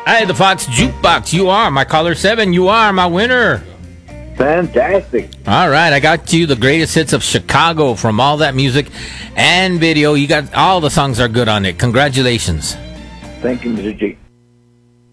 Hey, the Fox Jukebox, you are my caller 7. You are my winner. Fantastic. All right, I got you the greatest hits of Chicago from All That Music and Video. You got all the songs are good on it. Congratulations. Thank you, Mr. G.